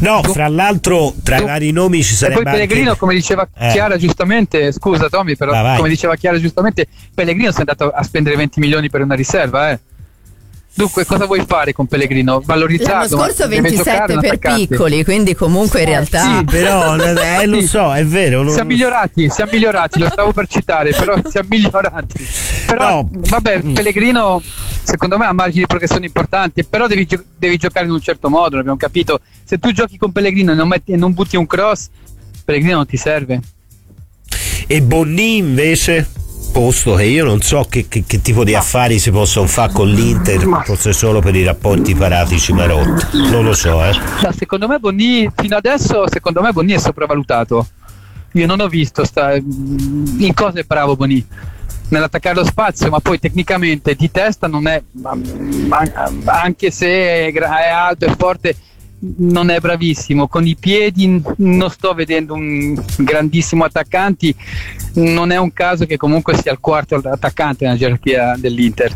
No, fra l'altro tra i vari nomi ci sarebbe e poi Pellegrino, anche... come diceva Chiara giustamente, scusa Tommy, però come diceva Chiara giustamente, Pellegrino si è andato a spendere 20 milioni per una riserva, Dunque, cosa vuoi fare con Pellegrino? Valorizzato? L'anno scorso 27 per piccoli, quindi comunque in realtà... Sì, però lo so, è vero. Siamo migliorati, lo stavo per citare, però siamo migliorati. Però, vabbè, Pellegrino secondo me ha margini di progressione importanti, però devi giocare in un certo modo, l'abbiamo capito. Se tu giochi con Pellegrino e non butti un cross, Pellegrino non ti serve. E Bonni invece? Posto che io non so che tipo di affari si possono fare con l'Inter, forse solo per i rapporti Paratici-Marotta, non lo so. Secondo me Bonni fino adesso è sopravvalutato. Io non ho visto in cosa è bravo Bonni, nell'attaccare lo spazio, ma poi tecnicamente di testa non è, anche se è alto e forte, non è bravissimo. Con i piedi non sto vedendo un grandissimo attaccante. Non è un caso che comunque sia il quarto attaccante nella gerarchia dell'Inter.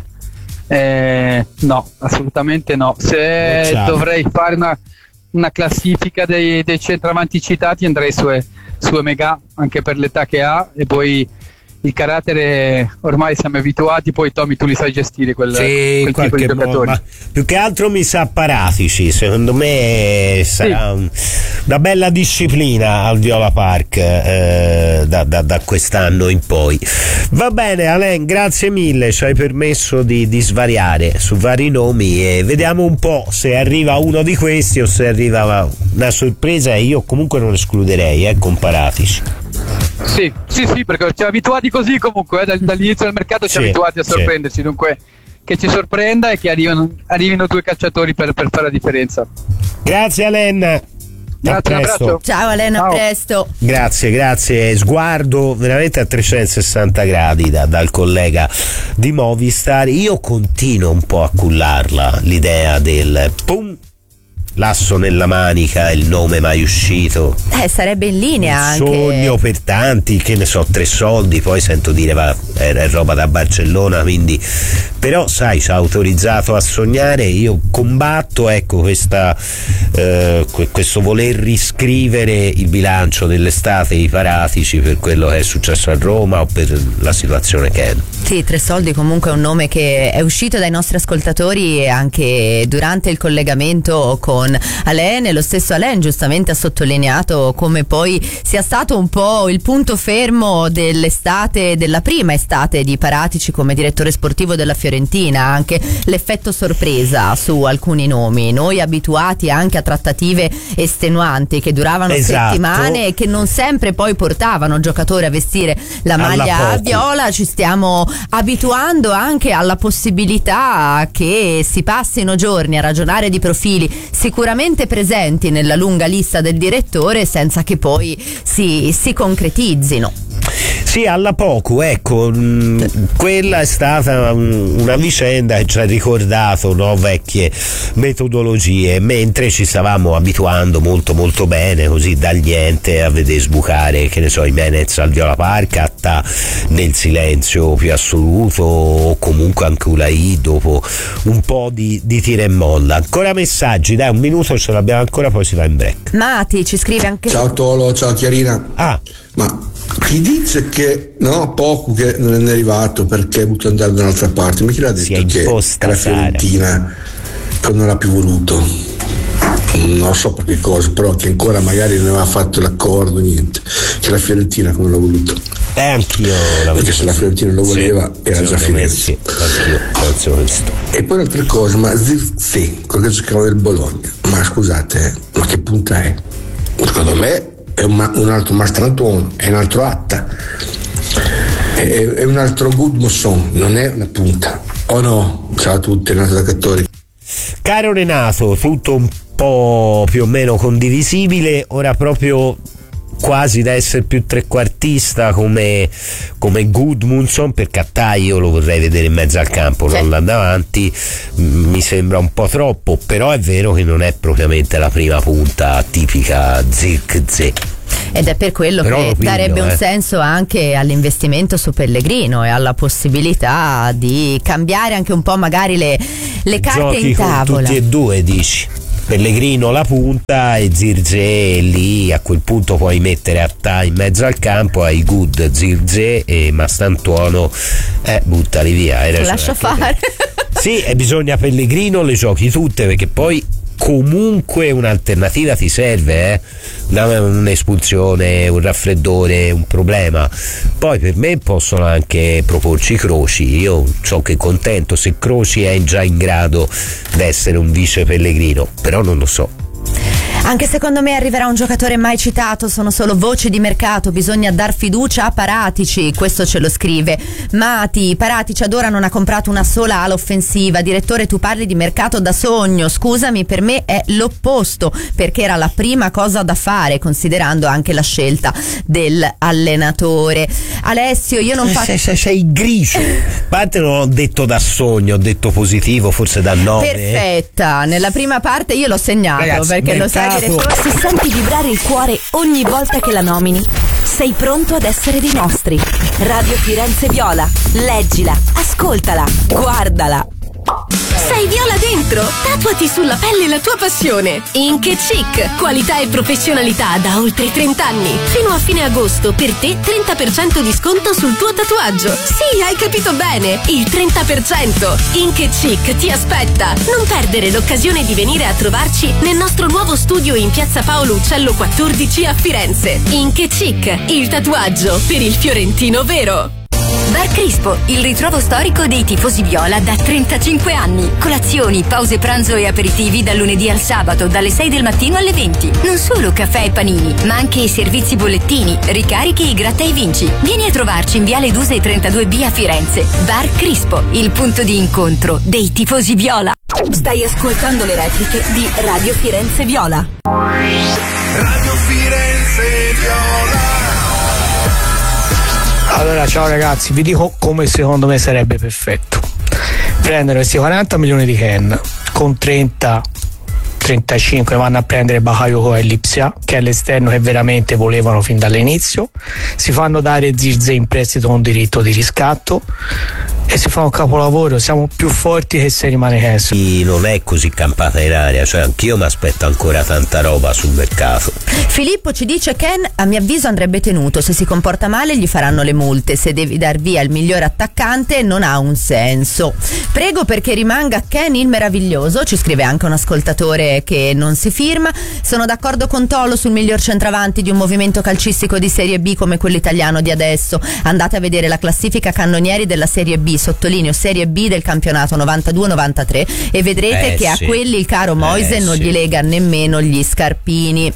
No, assolutamente no. Se dovrei fare una classifica dei centravanti citati, andrei su Emegà, anche per l'età che ha, e poi il carattere ormai siamo abituati, poi Tommy tu li sai gestire quel tipo di giocatori. Ma più che altro mi sa Paratici, secondo me sarà una bella disciplina al Viola Park da quest'anno in poi. Va bene Alain, grazie mille, ci hai permesso di svariare su vari nomi e vediamo un po' se arriva uno di questi o se arriva una sorpresa, e io comunque non escluderei con Paratici. Sì, perché ci abituati così comunque, dall'inizio del mercato ci abituati a sorprenderci, dunque che ci sorprenda e che arrivino due calciatori per fare la differenza. Grazie Alain. Grazie, un abbraccio. Ciao Alain, a presto. Grazie. Sguardo veramente a 360 gradi dal collega di Movistar. Io continuo un po' a cullarla l'idea del l'asso nella manica, il nome mai uscito. Sarebbe in linea un anche. Sogno per tanti, che ne so, 3 soldi, poi sento dire è roba da Barcellona, quindi però sai, ci ha autorizzato a sognare. Io combatto questo voler riscrivere il bilancio dell'estate i Paratici per quello che è successo a Roma o per la situazione che è. Sì, 3 soldi comunque è un nome che è uscito dai nostri ascoltatori anche durante il collegamento con Alain, e lo stesso Alain giustamente ha sottolineato come poi sia stato un po' il punto fermo della prima estate di Paratici come direttore sportivo della Fiorentina, anche l'effetto sorpresa su alcuni nomi, noi abituati anche a trattative estenuanti che duravano settimane e che non sempre poi portavano giocatori a vestire la maglia viola. Ci stiamo abituando anche alla possibilità che si passino giorni a ragionare di profili sicuramente presenti nella lunga lista del direttore senza che poi si concretizzino. Sì, alla poco, quella è stata una vicenda che ci ha ricordato vecchie metodologie, mentre ci stavamo abituando molto molto bene così dal niente a vedere sbucare, che ne so, i Menez al Viola Park nel silenzio più assoluto, o comunque anche Ulai dopo un po' di tira e molla. Ancora messaggi, dai, un minuto ce l'abbiamo ancora, poi si va in break. Mati ci scrive anche. Ciao Tolo, ciao Chiarina. Ma chi dice che poco che non è arrivato perché ha voluto andare da un'altra parte? Mi chi l'ha detto che è la Fiorentina che non l'ha più voluto? Non so per che cosa, però che ancora magari non aveva fatto l'accordo, niente, che la Fiorentina come l'ha voluto. Anch'io perché se la Fiorentina lo voleva era già finito. E poi un'altra cosa, ma Zirkzee, quello che giocava del Bologna, ma scusate, ma che punta è? Secondo me è un altro Mastrantuono, è un altro Atta, è un altro Gudmundsson, non è una punta, o no? Ciao a tutti, Renato da Cattori. Caro Renato, tutto un po' più o meno condivisibile, ora proprio quasi da essere più trequartista come Gudmundsson, perché Attai io lo vorrei vedere in mezzo al campo, non là davanti, mi sembra un po' troppo, però è vero che non è propriamente la prima punta tipica Zirkzee. Ed è per quello che darebbe un senso anche all'investimento su Pellegrino e alla possibilità di cambiare anche un po' magari le carte giochi in tavola. Tutti e due, dici? Pellegrino la punta e Zirkzee lì, a quel punto puoi mettere Attà in mezzo al campo, hai Good, Zirkzee e Mastantuono, buttali via. Lascia fare. Sì, e bisogna Pellegrino le giochi tutte, perché poi comunque un'alternativa ti serve, un'espulsione, un raffreddore, un problema. Poi per me possono anche proporci Croci, io so che contento se Croci è già in grado di essere un vice Pellegrino, però non lo so. Anche secondo me arriverà un giocatore mai citato, sono solo voci di mercato, bisogna dar fiducia a Paratici, questo ce lo scrive Mati. Paratici ad ora non ha comprato una sola ala offensiva. Direttore, tu parli di mercato da sogno, scusami, per me è l'opposto, perché era la prima cosa da fare considerando anche la scelta dell'allenatore. Alessio, io non faccio... Sei grigio, a parte non ho detto da sogno, ho detto positivo, forse da 9. Perfetta, nella prima parte io l'ho segnato. Ragazzi, perché lo sai. Se senti vibrare il cuore ogni volta che la nomini, sei pronto ad essere dei nostri. Radio Firenze Viola. Leggila, ascoltala, guardala. Sei viola dentro? Tatuati sulla pelle la tua passione. Ink & Chic, qualità e professionalità da oltre 30 anni. Fino a fine agosto per te 30% di sconto sul tuo tatuaggio. Sì, hai capito bene, il 30%. Ink & Chic ti aspetta. Non perdere l'occasione di venire a trovarci nel nostro nuovo studio in piazza Paolo Uccello 14 a Firenze. Ink & Chic, il tatuaggio per il fiorentino vero. Bar Crispo, il ritrovo storico dei tifosi viola da 35 anni. Colazioni, pause pranzo e aperitivi dal lunedì al sabato, dalle 6 del mattino alle 20. Non solo caffè e panini, ma anche i servizi bollettini, ricarichi e gratta e vinci. Vieni a trovarci in Viale Duse 32B a Firenze. Bar Crispo, il punto di incontro dei tifosi viola. Stai ascoltando le repliche di Radio Firenze Viola. Radio Firenze Viola. Allora, ciao ragazzi, vi dico come secondo me sarebbe perfetto: prendere questi 40 milioni di Ken, con 35 vanno a prendere Bakayoko e Lipsia, che è l'esterno che veramente volevano fin dall'inizio, si fanno dare Zirkzee in prestito con diritto di riscatto e si fa un capolavoro. Siamo più forti che se rimane Kenzo. Non è così campata in aria, cioè anch'io mi aspetto ancora tanta roba sul mercato. Filippo ci dice: Ken a mio avviso andrebbe tenuto, se si comporta male gli faranno le multe, se devi dar via il migliore attaccante non ha un senso. Prego perché rimanga Ken il meraviglioso, ci scrive anche un ascoltatore che non si firma. Sono d'accordo con Tolo sul miglior centravanti di un movimento calcistico di Serie B come quello italiano di adesso. Andate a vedere la classifica cannonieri della Serie B, sottolineo Serie B del campionato 92-93, e vedrete che a quelli il caro Moise non gli lega nemmeno gli scarpini.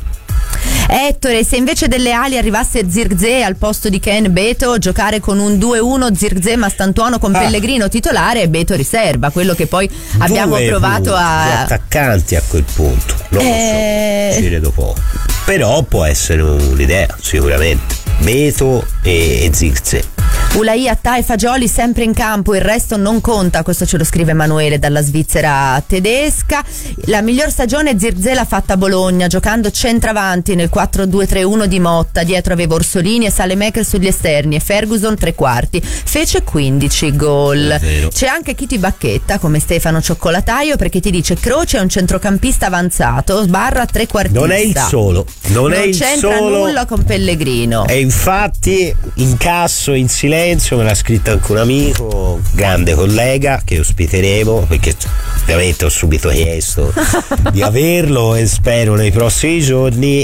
Ettore, se invece delle ali arrivasse Zirkzee al posto di Ken Beto, giocare con un 2-1 Zirkzee Mastantuono con Pellegrino titolare e Beto riserva, quello che poi abbiamo provato a attaccanti a quel punto, non lo so, ci vedo poco, però può essere un'idea sicuramente, Beto e Zirkzee. Ulai, Attà e Fagioli sempre in campo, il resto non conta, questo ce lo scrive Emanuele dalla Svizzera tedesca. La miglior stagione Zirkzee l'ha fatta a Bologna, giocando centravanti nel 4-2-3-1 di Motta, dietro aveva Orsolini e Salemaker sugli esterni e Ferguson tre quarti, fece 15 gol. C'è anche chi ti bacchetta come Stefano Cioccolataio, perché ti dice Croce è un centrocampista avanzato / trequartista. Non è il solo, non è il c'entra solo, nulla con Pellegrino, e infatti incasso in silenzio, me l'ha scritto anche un amico, grande collega che ospiteremo, perché ovviamente ho subito chiesto di averlo e spero nei prossimi giorni,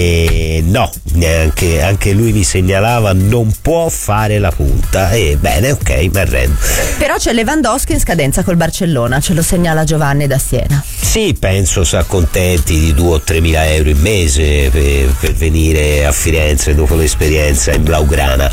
e no, neanche, anche lui mi segnalava non può fare la punta, e bene, ok, mi arrendo. Però c'è Lewandowski in scadenza col Barcellona, ce lo segnala Giovanni da Siena. Sì, penso si accontenti di 2.000 o 3.000 euro in mese per venire a Firenze dopo l'esperienza in Blaugrana.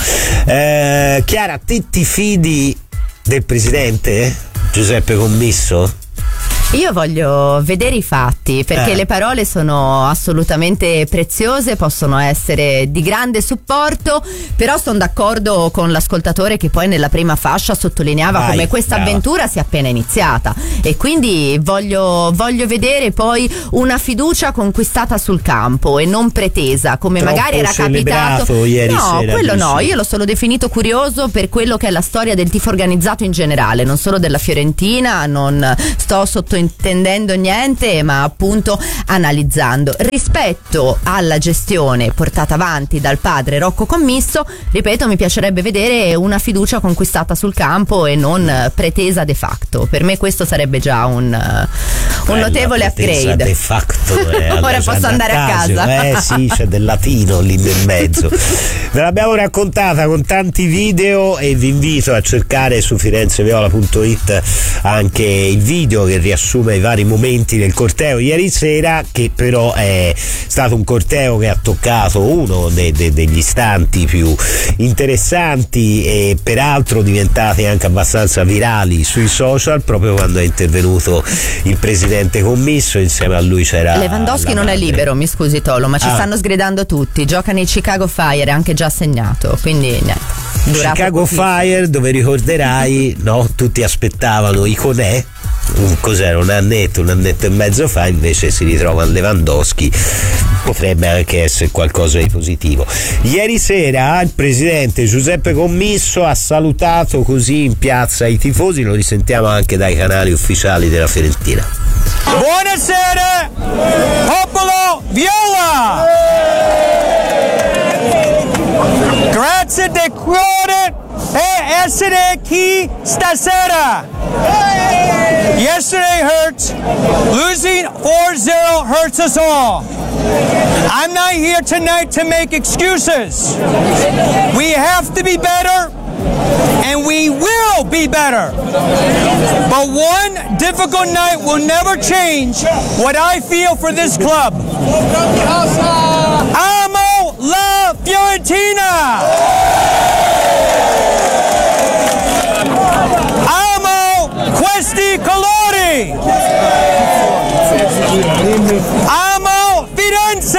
Chiara, te ti fidi del presidente Giuseppe Commisso? Io voglio vedere i fatti, perché le parole sono assolutamente preziose, possono essere di grande supporto, però sono d'accordo con l'ascoltatore che poi nella prima fascia sottolineava come questa avventura sia appena iniziata, e quindi voglio vedere poi una fiducia conquistata sul campo e non pretesa, come troppo magari era capitato ieri no, sera, quello no, io l'ho solo definito curioso per quello che è la storia del tifo organizzato in generale, non solo della Fiorentina, non sto sottointenendo intendendo niente, ma appunto analizzando. Rispetto alla gestione portata avanti dal padre Rocco Commisso, ripeto, mi piacerebbe vedere una fiducia conquistata sul campo e non pretesa de facto. Per me questo sarebbe già un notevole upgrade. De facto ora posso andare a casa. Sì, c'è del latino lì nel mezzo. Ve l'abbiamo raccontata con tanti video e vi invito a cercare su firenzeviola.it anche il video che riassume i vari momenti del corteo ieri sera, che però è stato un corteo che ha toccato uno degli istanti più interessanti e peraltro diventati anche abbastanza virali sui social, proprio quando è intervenuto il presidente Commisso. Insieme a lui c'era Lewandowski. Non è libero, mi scusi Tolo, ma ci stanno sgridando tutti. Gioca nei Chicago Fire, anche già segnato, quindi niente. Chicago Fire, dove ricorderai, no? Tutti aspettavano Iconè, cos'era, un annetto e mezzo fa, invece si ritrova Lewandowski. Potrebbe anche essere qualcosa di positivo. Ieri sera il presidente Giuseppe Commisso ha salutato così in piazza i tifosi, lo risentiamo anche dai canali ufficiali della Fiorentina. Buonasera, popolo viola! Grazie di cuore e essere qui stasera. Yesterday hurt. Losing 4-0 hurts us all. I'm not here tonight to make excuses. We have to be better, and we will be better. But one difficult night will never change what I feel for this club. Amo la Fiorentina! Amo questi colori! Amo Firenze!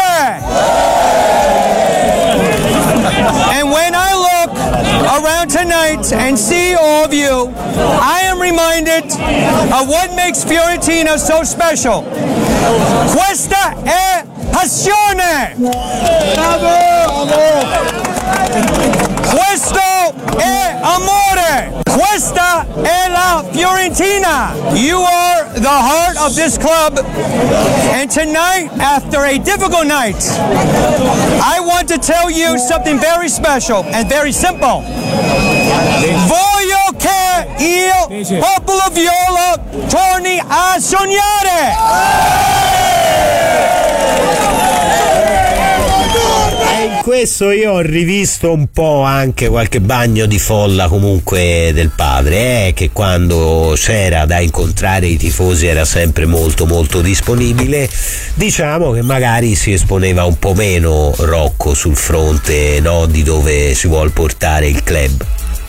And when I look around tonight and see all of you, I am reminded of what makes Fiorentina so special. Questa è passione! Questo è amore! Questa è la Fiorentina! You are the heart of this club, and tonight, after a difficult night, I want to tell you something very special and very simple. Voglio che il popolo viola torni a sognare! In questo io ho rivisto un po' anche qualche bagno di folla comunque del padre, che quando c'era da incontrare i tifosi era sempre molto molto disponibile. Diciamo che magari si esponeva un po' meno Rocco sul fronte, no, di dove si vuol portare il club.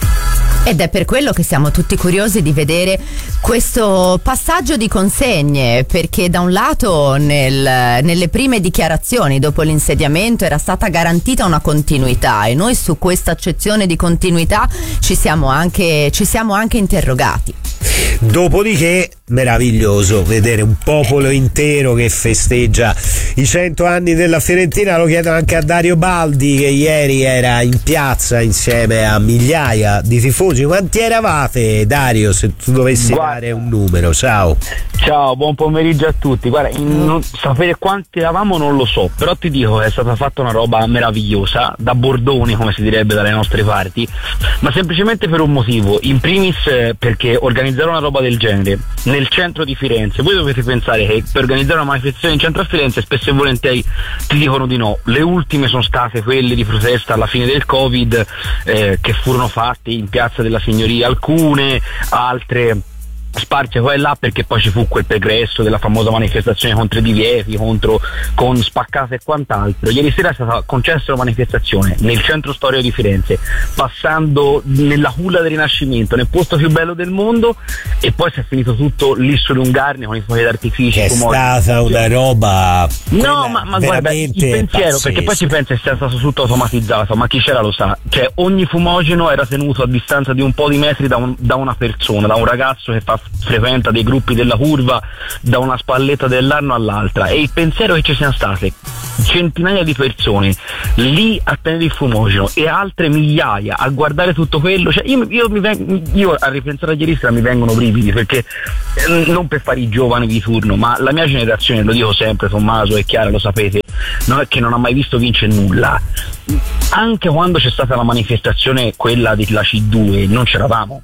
Ed è per quello che siamo tutti curiosi di vedere questo passaggio di consegne, perché da un lato nelle prime dichiarazioni dopo l'insediamento era stata garantita una continuità e noi su questa accezione di continuità ci siamo anche interrogati. Dopodiché meraviglioso vedere un popolo intero che festeggia i 100 anni della Fiorentina. Lo chiedo anche a Dario Baldi, che ieri era in piazza insieme a migliaia di tifosi. Quanti eravate, Dario, se tu dovessi dare un numero? Ciao, buon pomeriggio a tutti. Guarda, sapere quanti eravamo non lo so, però ti dico che è stata fatta una roba meravigliosa, da bordoni come si direbbe dalle nostre parti, ma semplicemente per un motivo. In primis perché organizzare una roba del genere nel centro di Firenze, voi dovete pensare che per organizzare una manifestazione in centro a Firenze spesso e volentieri ti dicono di no. Le ultime sono state quelle di protesta alla fine del Covid, che furono fatte in Piazza della Signoria, alcune, altre sparse qua e là, perché poi ci fu quel pregresso della famosa manifestazione contro i divieti, con spaccate e quant'altro. Ieri sera è stata concessa una manifestazione nel centro storico di Firenze, passando nella culla del Rinascimento, nel posto più bello del mondo, e poi si è finito tutto lì su Lungarne con i fuochi d'artificio. È stata una roba, no, ma guarda, il pensiero pazzesco, perché poi si pensa che sia stato tutto automatizzato, ma chi c'era lo sa, cioè ogni fumogeno era tenuto a distanza di un po' di metri da una persona, da un ragazzo che frequenta dei gruppi della curva, da una spalletta dell'anno all'altra, e il pensiero che ci siano state centinaia di persone lì a tenere il fumogeno e altre migliaia a guardare tutto quello, cioè io a ripensare a ieri sera mi vengono brividi, perché non per fare i giovani di turno, ma la mia generazione, lo dico sempre, Tommaso e Chiara lo sapete, che non ha mai visto vincere nulla. Anche quando c'è stata la manifestazione, quella della C2, non c'eravamo,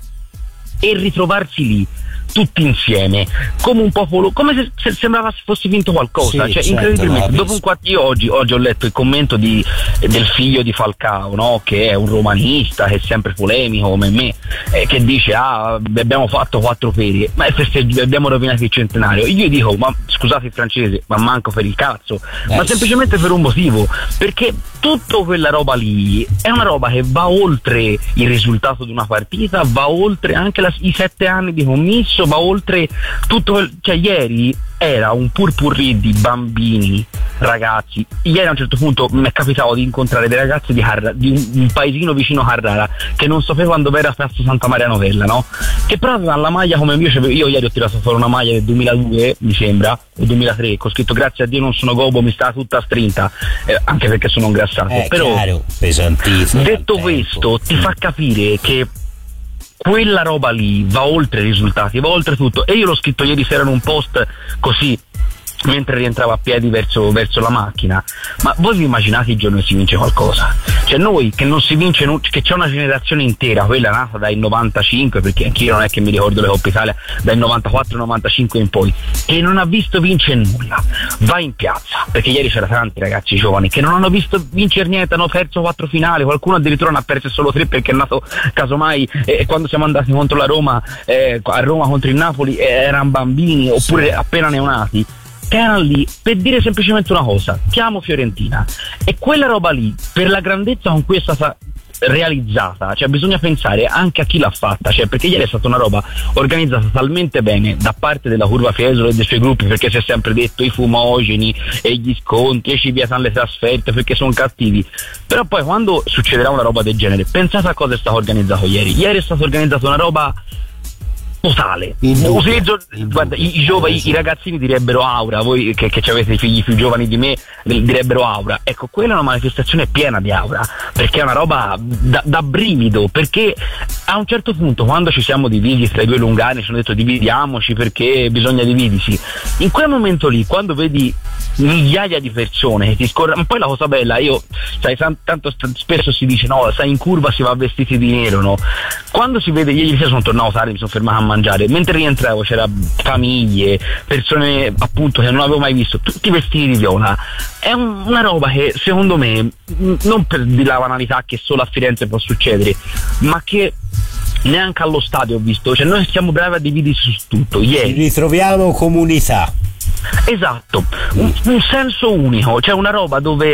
e ritrovarsi lì tutti insieme come un popolo, come se sembrava fosse vinto qualcosa, sì, cioè certo, incredibilmente. Dopo un quarto, io oggi ho letto il commento del figlio di Falcao, no? Che è un romanista, che è sempre polemico come me, che dice abbiamo fatto 4 ferie, ma abbiamo rovinato il centenario. Io dico, ma scusate il francese, ma manco per il cazzo, ma semplicemente per un motivo, perché tutta quella roba lì è una roba che va oltre il risultato di una partita, va oltre anche i 7 anni di commisso, va oltre tutto, cioè ieri era un purpurri di bambini, ragazzi. Ieri a un certo punto mi è capitato di incontrare dei ragazzi di un paesino vicino a Carrara che non sapevano dove era Piazza Santa Maria Novella, no? Che però avevano la maglia come io ieri ho tirato fuori una maglia del 2002, mi sembra, o 2003, con scritto grazie a Dio non sono gobo, mi sta tutta strinta, anche perché sono ingrassato. Però chiaro, pesantissimo. Detto questo, ti fa capire che quella roba lì va oltre i risultati, va oltre tutto. E io l'ho scritto ieri sera in un post così, mentre rientravo a piedi verso la macchina. Ma voi vi immaginate il giorno che si vince qualcosa? Cioè noi che non si vince, che c'è una generazione intera, quella nata dai 95, perché anch'io non è che mi ricordo le Coppe Italia, dai 94-95 in poi, che non ha visto vincere nulla, va in piazza, perché ieri c'era tanti ragazzi giovani che non hanno visto vincere niente, hanno perso 4 finali, qualcuno addirittura ne ha perso solo 3 perché è nato casomai quando siamo andati contro la Roma, a Roma contro il Napoli, erano bambini oppure appena neonati, che erano lì per dire semplicemente una cosa: chiamo Fiorentina. E quella roba lì, per la grandezza con cui è stata realizzata, cioè bisogna pensare anche a chi l'ha fatta, cioè perché ieri è stata una roba organizzata talmente bene da parte della Curva Fiesolo e dei suoi gruppi, perché si è sempre detto i fumogeni e gli sconti e ci vietano le trasferte perché sono cattivi. Però poi quando succederà una roba del genere, pensate a cosa è stato organizzato ieri. Ieri è stata organizzata una roba totale. Guarda, i giovani, i ragazzini direbbero aura, voi che avete i figli più giovani di me direbbero aura. Ecco, quella è una manifestazione piena di aura, perché è una roba da brivido, perché a un certo punto, quando ci siamo divisi tra i due lungani, ci hanno detto dividiamoci perché bisogna dividersi, in quel momento lì, quando vedi migliaia di persone che ti scorrono, ma poi la cosa bella, sai, tanto spesso si dice no, sai, in curva si va vestiti di nero, no? Quando si vede, ieri sera sono tornato tardi, mi sono fermato a mangiare, mentre rientravo c'era famiglie, persone appunto che non avevo mai visto, tutti vestiti di viola. È una roba che secondo me, non per di la banalità che solo a Firenze può succedere, ma che neanche allo stadio ho visto, cioè noi siamo bravi a dividerci su tutto. Ieri ritroviamo comunità. Esatto, un senso unico, cioè una roba dove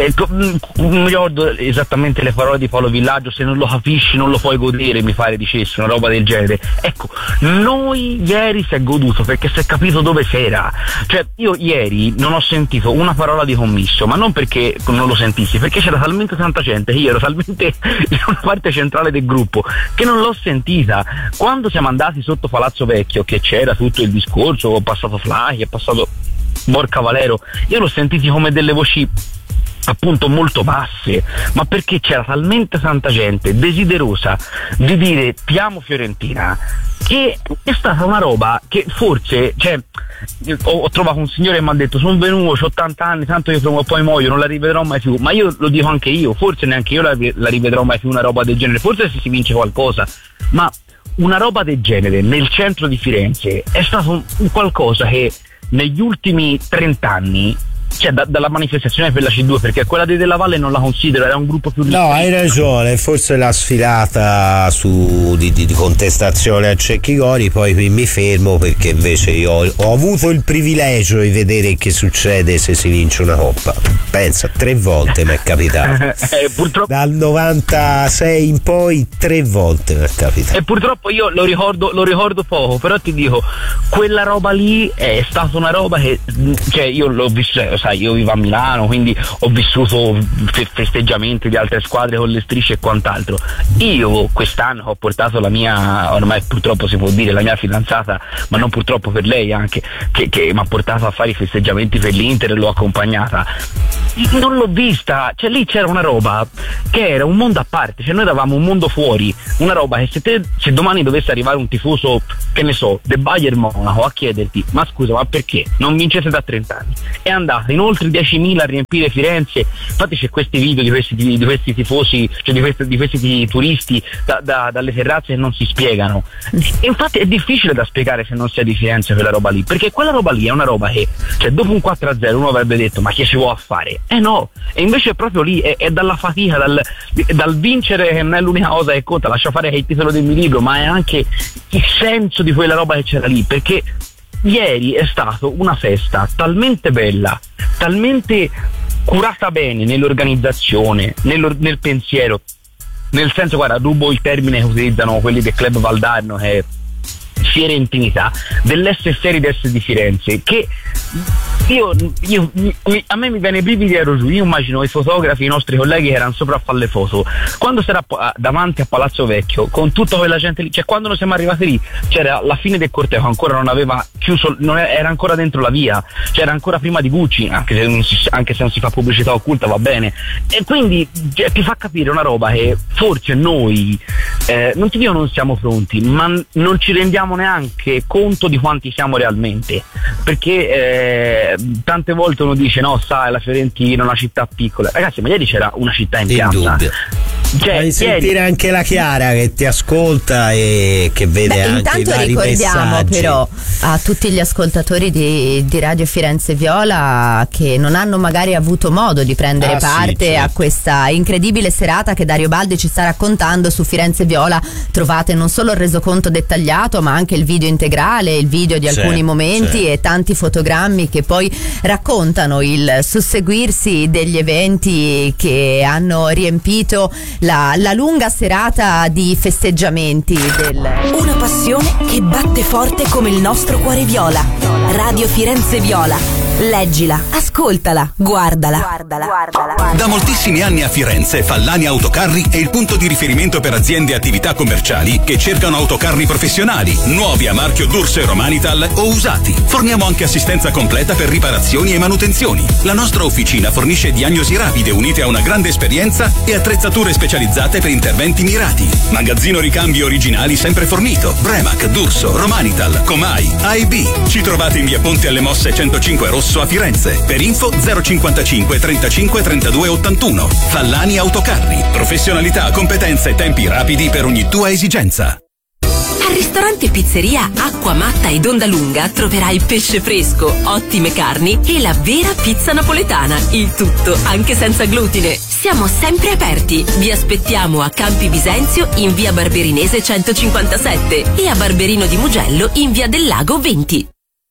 non mi ricordo esattamente le parole di Paolo Villaggio, se non lo capisci non lo puoi godere, mi pare dicesse una roba del genere. Ecco, noi ieri si è goduto perché si è capito dove c'era, cioè io ieri non ho sentito una parola di commisso, ma non perché non lo sentissi, perché c'era talmente tanta gente che io ero talmente in una parte centrale del gruppo che non l'ho sentita. Quando siamo andati sotto Palazzo Vecchio, che c'era tutto il discorso, ho passato Fly, è passato Borca Valero, io l'ho sentiti come delle voci appunto molto basse, ma perché c'era talmente tanta gente desiderosa di dire ti amo Fiorentina, che è stata una roba che forse, cioè, ho trovato un signore che mi ha detto sono venuto, ho 80 anni, tanto io prima o poi muoio, non la rivedrò mai più, ma io lo dico anche io, forse neanche io la rivedrò mai più una roba del genere, forse se si vince qualcosa, ma una roba del genere nel centro di Firenze è stato un qualcosa che negli ultimi 30 anni, cioè dalla manifestazione per la C2, perché quella di Della Valle non la considero, era un gruppo più no, hai ragione, forse la sfilata di contestazione a Cecchigori, poi qui mi fermo perché invece io ho avuto il privilegio di vedere che succede se si vince una coppa. Pensa, 3 volte mi è capitato purtroppo, dal 96 in poi 3 volte mi è capitato, e purtroppo io lo ricordo poco, però ti dico, quella roba lì è stata una roba che, cioè, io l'ho visto, sai, io vivo a Milano, quindi ho vissuto festeggiamenti di altre squadre con le strisce e quant'altro. Io quest'anno ho portato la mia, ormai purtroppo si può dire, la mia fidanzata, ma non purtroppo per lei anche, che mi ha portato a fare i festeggiamenti per l'Inter e l'ho accompagnata. non l'ho vista, cioè lì c'era una roba che era un mondo a parte, cioè noi eravamo un mondo fuori, una roba che se domani dovesse arrivare un tifoso, che ne so, del Bayern Monaco a chiederti ma scusa, ma perché non vincete da 30 anni? E andate in oltre 10.000 a riempire Firenze, infatti c'è questi video di questi tifosi, cioè di questi turisti dalle terrazze che non si spiegano, e infatti è difficile da spiegare se non si è di Firenze quella roba lì, perché quella roba lì è una roba che, cioè dopo un 4-0 uno avrebbe detto ma che ci vuoi a fare? No, e invece è proprio lì, è dalla fatica, dal vincere, che non è l'unica cosa che conta, lascia fare che il titolo del mio libro, ma è anche il senso di quella roba che c'era lì, perché ieri è stata una festa talmente bella, talmente curata bene nell'organizzazione, nel pensiero, nel senso, guarda, rubo il termine che utilizzano quelli del Club Valdarno, che è fiera intimità, dell'SFRDS di Firenze, che a me mi viene brividi e ero giù. Io immagino i fotografi, i nostri colleghi che erano sopra a fare le foto, quando si era davanti a Palazzo Vecchio con tutta quella gente lì, cioè quando noi siamo arrivati lì c'era la fine del cortejo, ancora non aveva chiuso, era ancora dentro la via, cioè era ancora prima di Gucci, anche se non si fa pubblicità occulta, va bene, e quindi ti fa capire una roba che forse noi non ti dico non siamo pronti, ma non ci rendiamo neanche conto di quanti siamo realmente, perché tante volte uno dice no, sai, la Fiorentina è una città piccola, ragazzi, ma ieri c'era una città in piazza. Cioè, puoi sentire anche la Chiara che ti ascolta e che vede anche i vari ricordiamo messaggi. però a tutti gli ascoltatori di Radio Firenze Viola che non hanno magari avuto modo di prendere parte a questa incredibile serata che Dario Baldi ci sta raccontando. Su Firenze Viola trovate non solo il resoconto dettagliato ma anche il video integrale, il video di alcuni momenti e tanti fotogrammi che poi raccontano il susseguirsi degli eventi che hanno riempito la lunga serata di festeggiamenti Una passione che batte forte come il nostro cuore viola. Radio Firenze Viola. Leggila, ascoltala, guardala. Da moltissimi anni a Firenze Fallani Autocarri è il punto di riferimento per aziende e attività commerciali che cercano autocarri professionali, nuovi a marchio D'Urso e Romanital o usati. Forniamo anche assistenza completa per riparazioni e manutenzioni. La nostra officina fornisce diagnosi rapide unite a una grande esperienza e attrezzature specializzate per interventi mirati. Magazzino ricambi originali sempre fornito. Bremac, D'Urso, Romanital, Comai, AEB. Ci trovate in via Ponte alle Mosse 105 Rosso a Firenze. Per info 055 35 32 81. Fallani Autocarri. Professionalità, competenza e tempi rapidi per ogni tua esigenza. Al ristorante Pizzeria Acqua Matta ed Onda Lunga troverai pesce fresco, ottime carni e la vera pizza napoletana. Il tutto anche senza glutine. Siamo sempre aperti. Vi aspettiamo a Campi Bisenzio in via Barberinese 157 e a Barberino di Mugello in via del Lago 20.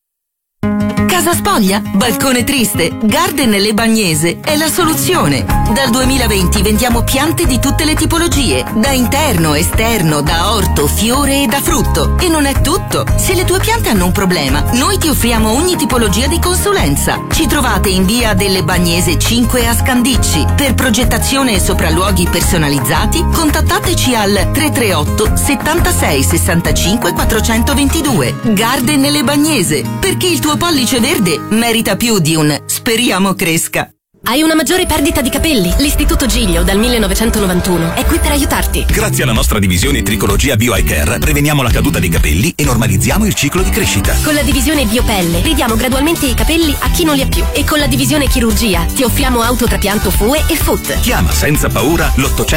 Casa spoglia? Balcone triste? Garden Le Bagnese è la soluzione. Dal 2020 vendiamo piante di tutte le tipologie, da interno, esterno, da orto, fiore e da frutto. E non è tutto. Se le tue piante hanno un problema, noi ti offriamo ogni tipologia di consulenza. Ci trovate in via delle Bagnese 5 a Scandicci. Per progettazione e sopralluoghi personalizzati, contattateci al 338 76 65 422. Garden Le Bagnese, perché il tuo pollice verde merita più di un speriamo cresca. Hai una maggiore perdita di capelli? L'Istituto Giglio dal 1991 è qui per aiutarti. Grazie alla nostra divisione Tricologia Bio Eye Care preveniamo la caduta dei capelli e normalizziamo il ciclo di crescita. Con la divisione Biopelle ridiamo gradualmente i capelli a chi non li ha più. E con la divisione Chirurgia ti offriamo autotrapianto FUE e FUT. Chiama senza paura l'800